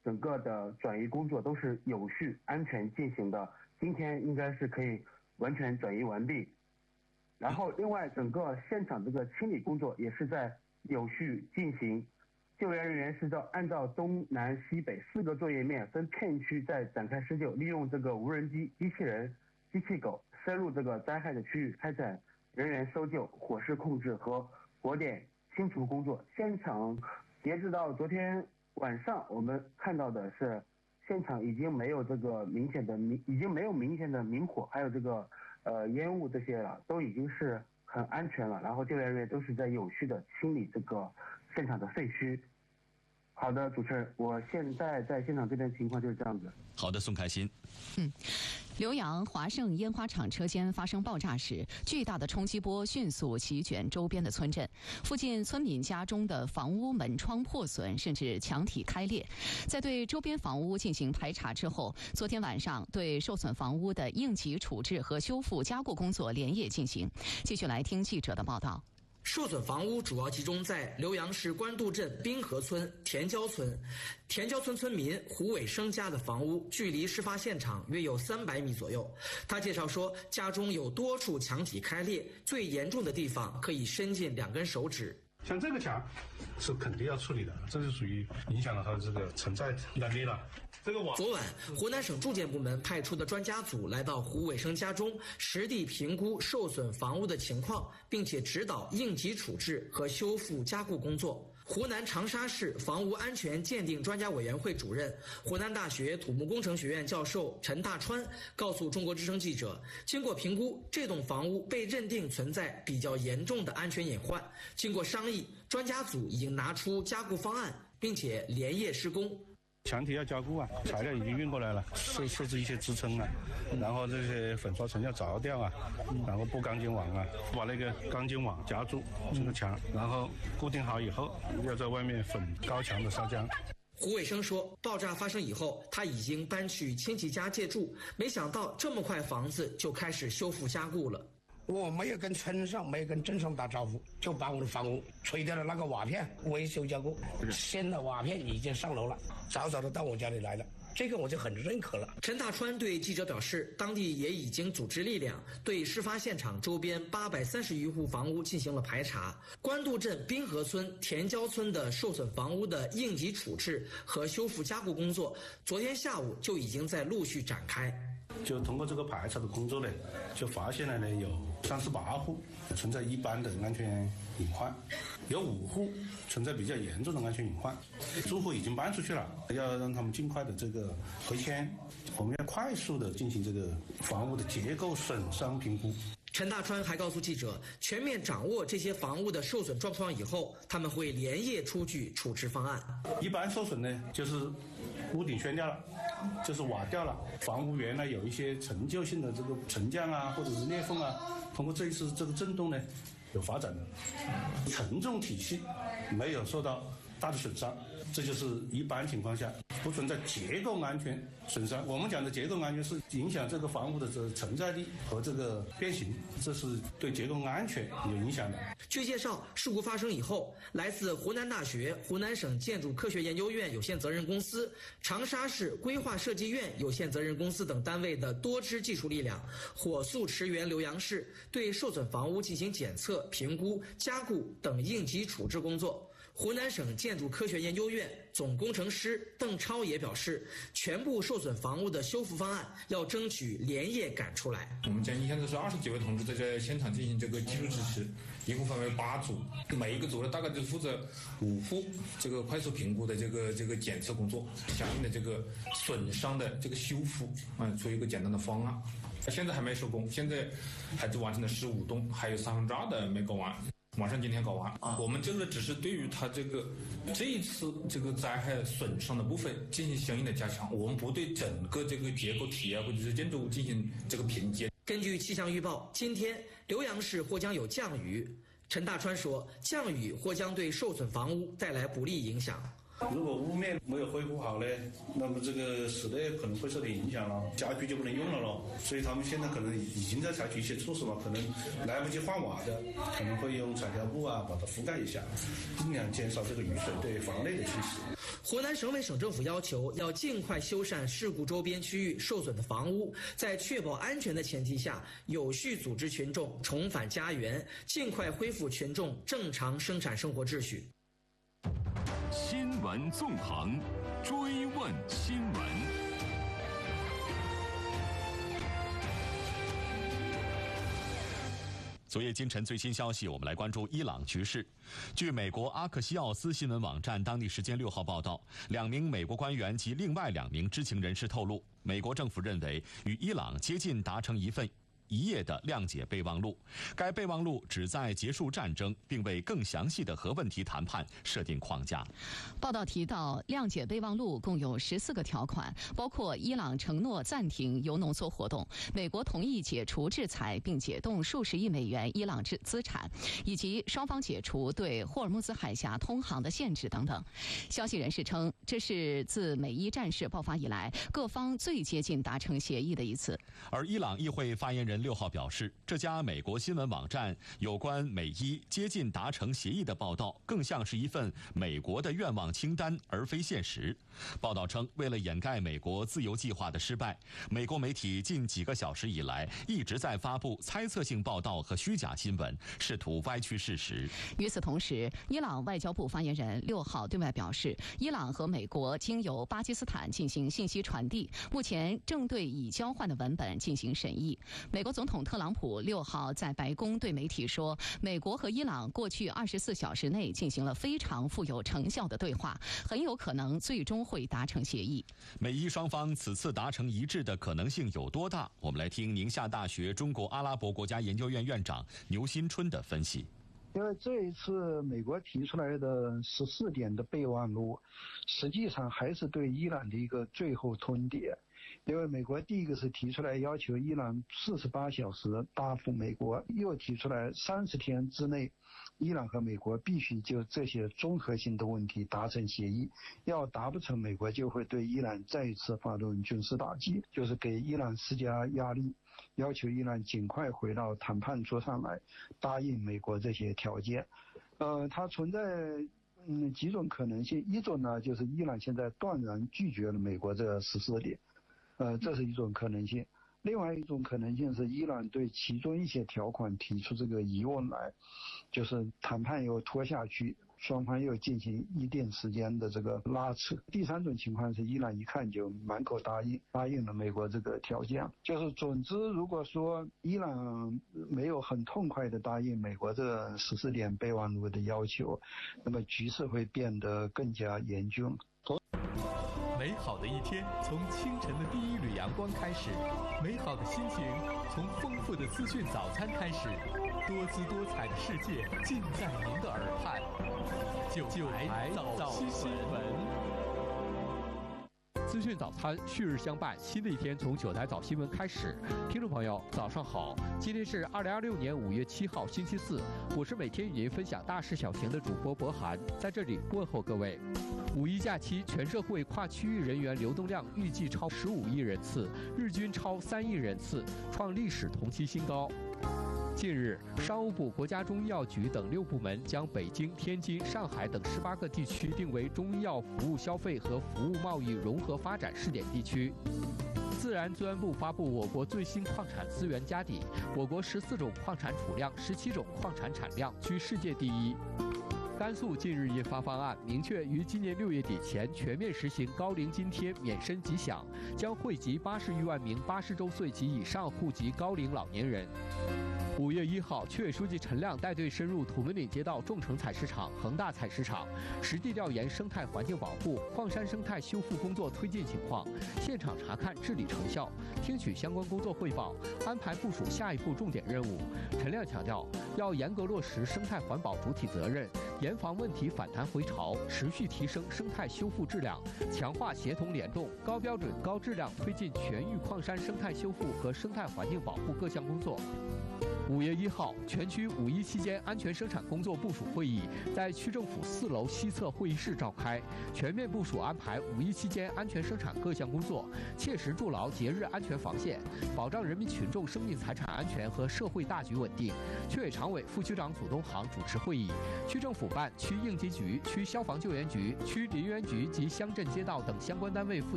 整个的转移工作都是有序安全进行的，今天应该是可以完全转移完毕。然后另外整个现场这个清理工作也是在有序进行，救援人员是按照东南西北4个作业面分片区在展开施救，利用这个无人机、机器人、机器狗深入这个灾害的区域开展人员搜救、火势控制和火点清除工作。现场截止到昨天晚上，我们看到的是现场已经没有明显的明火，还有这个烟雾这些了，都已经是很安全了。然后救援人员都是在有序的清理这个现场的废墟。好的，主持人，我现在在现场这边情况就是这样子。 好的，宋开心。 浏阳华盛烟花厂车间发生爆炸时，巨大的冲击波迅速席卷周边的村镇，附近村民家中的房屋门窗破损，甚至墙体开裂。在对周边房屋进行排查之后，昨天晚上对受损房屋的应急处置和修复加固工作连夜进行。继续来听记者的报道。 受损房屋主要集中在浏阳市官渡镇滨河村、田郊村。田郊村村民胡伟生家的房屋距离事发现场约有300米左右。他介绍说，家中有多处墙体开裂，最严重的地方可以伸进2根手指。 像这个墙是肯定要处理的，这是属于影响了它的这个承载能力了。 昨晚，湖南省住建部门派出的专家组来到胡伟生家中，实地评估受损房屋的情况，并且指导应急处置和修复加固工作。湖南长沙市房屋安全鉴定专家委员会主任、湖南大学土木工程学院教授陈大川告诉中国之声记者，经过评估，这栋房屋被认定存在比较严重的安全隐患。经过商议，专家组已经拿出加固方案，并且连夜施工。 墙体要加固啊，材料已经运过来了，设置一些支撑啊，然后这些粉刷层要凿掉啊，然后布钢筋网啊，把那个钢筋网夹住这个墙，然后固定好以后，要在外面粉高强的砂浆。 胡伟生说，爆炸发生以后，他已经搬去亲戚家借住，没想到这么快房子就开始修复加固了。 我没有跟村上、没有跟镇上打招呼，就把我的房屋吹掉了那个瓦片，维修加固。新的瓦片已经上楼了，早早的到我家里来了，这个我就很认可了。 陈大川对记者表示，当地也已经组织力量对事发现场周边830余户房屋进行了排查。官渡镇滨河村、田郊村的受损房屋的应急处置和修复加固工作，昨天下午就已经在陆续展开。 就通过这个排查的工作呢，就发现了呢有38户存在一般的安全隐患，有5户存在比较严重的安全隐患。住户已经搬出去了，要让他们尽快的这个回迁，我们要快速的进行这个房屋的结构损伤评估。 陈大川还告诉记者，全面掌握这些房屋的受损状况以后，他们会连夜出具处置方案。 一般受损呢，就是屋顶掀掉了，就是瓦掉了，房屋原来有一些陈旧性的这个沉降啊，或者是裂缝啊，通过这一次这个震动呢，有发展的，承重体系没有受到大的损伤，这就是一般情况下不存在结构安全损伤。我们讲的结构安全是影响这个房屋的这承载力和这个变形，这是对结构安全有影响的。 据介绍，事故发生以后，来自湖南大学、湖南省建筑科学研究院有限责任公司、长沙市规划设计院有限责任公司等单位的多支技术力量，火速驰援浏阳市，对受损房屋进行检测、评估、加固等应急处置工作。湖南省建筑科学研究院总工程师邓超也表示，全部受损房屋的修复方案要争取连夜赶出来。 我们建议现在是20几位同志在这现场进行这个技术支持，一共分为8组，每一个组呢大概就负责5户这个快速评估的这个检测工作，相应的这个损伤的这个修复出一个简单的方案。现在还没收工，现在还只完成了15栋，还有2/3的没搞完。马上今天搞完我们这个只是对于它这一次这个灾害损伤的部分进行相应的加强，我们不对整个这个结构体或者是建筑物进行这个评级。 根据气象预报，今天浏阳市或将有降雨。陈大川说，降雨或将对受损房屋带来不利影响。 如果屋面没有恢复好呢，那么这个室内可能会受点影响了，家具就不能用了咯。所以他们现在可能已经在采取一些措施嘛，可能来不及换瓦的，可能会用彩条布啊把它覆盖一下，尽量减少这个雨水对房内的侵蚀。 湖南省委省政府要求要尽快修缮事故周边区域受损的房屋，在确保安全的前提下，有序组织群众重返家园，尽快恢复群众正常生产生活秩序。 新闻纵横，追问新闻。昨夜今晨最新消息，我们来关注伊朗局势。据美国阿克西奥斯新闻网站当地时间6号报道，2名美国官员及另外2名知情人士透露，美国政府认为与伊朗接近达成一份1页的谅解备忘录，该备忘录旨在结束战争，并为更详细的核问题谈判设定框架。 报道提到，谅解备忘录共有14个条款，包括伊朗承诺暂停铀浓缩活动，美国同意解除制裁并解冻数十亿美元伊朗资产，以及双方解除对霍尔木兹海峡通航的限制等等。消息人士称，这是自美伊战事爆发以来各方最接近达成协议的一次。 而伊朗议会发言人6号表示，这家美国新闻网站有关美伊接近达成协议的报道，更像是一份美国的愿望清单，而非现实。报道称，为了掩盖美国自由计划的失败，美国媒体近几个小时以来一直在发布猜测性报道和虚假新闻，试图歪曲事实。 与此同时，伊朗外交部发言人6号对外表示，伊朗和美国经由巴基斯坦进行信息传递，目前正对已交换的文本进行审议。美国总统特朗普6号在白宫对媒体说，美国和伊朗过去24小时内进行了非常富有成效的对话，很有可能最终会达成协议。 美伊双方此次达成一致的可能性有多大？我们来听宁夏大学中国阿拉伯国家研究院院长牛新春的分析。 因为这一次美国提出来的14点的备忘录，实际上还是对伊朗的一个最后通牒。因为美国第一个是提出来要求伊朗48小时答复美国，又提出来30天之内，伊朗和美国必须就这些综合性的问题达成协议，要达不成，美国就会对伊朗再一次发动军事打击，就是给伊朗施加压力，要求伊朗尽快回到谈判桌上来，答应美国这些条件。它存在几种可能性，一种呢就是伊朗现在断然拒绝了美国这14点，这是一种可能性。另外一种可能性是伊朗对其中一些条款提出这个疑问来，就是谈判又拖下去，双方又进行一定时间的这个拉扯。第三种情况是伊朗一看就满口答应了美国这个条件。就是总之，如果说伊朗没有很痛快的答应美国这14点备忘录的要求，那么局势会变得更加严峻。 美好的一天从清晨的第一缕阳光开始，美好的心情从丰富的资讯早餐开始，多姿多彩的世界尽在您的耳畔。九台早新闻。资讯早餐旭日相伴，新的一天从9台早新闻开始。听众朋友，早上好！今天是2026年5月7号，星期四。我是每天与您分享大事小情的主播博涵，在这里问候各位。五一假期，全社会跨区域人员流动量预计超15亿人次，日均超3亿人次，创历史同期新高。近日，商务部、国家中医药局等6部门将北京、天津、上海等18个地区定为中医药服务消费和服务贸易融合发展试点地区。自然资源部发布我国最新矿产资源家底，我国14种矿产储量、17种矿产产量居世界第一。甘肃近日印发方案，明确于今年6月底前全面实行高龄津贴免申即享，将惠及80余万名80周岁及以上户籍高龄老年人。5月1号，区委书记陈亮带队深入土门岭街道众城采石场、恒大采石场，实地调研生态环境保护、矿山生态修复工作推进情况，现场查看治理成效，听取相关工作汇报，安排部署下一步重点任务。陈亮强调，要严格落实生态环保主体责任，严防问题反弹回潮，持续提升生态修复质量，强化协同联动，高标准高质量推进全域矿山生态修复和生态环境保护各项工作。 5月1号，全区5·1期间安全生产工作部署会议在区政府4楼西侧会议室召开，全面部署安排5·1期间安全生产各项工作，切实筑牢节日安全防线，保障人民群众生命财产安全和社会大局稳定。区委常委、副区长祖东航主持会议，区政府办、区应急局、区消防救援局、区林园局及乡镇街道等相关单位负责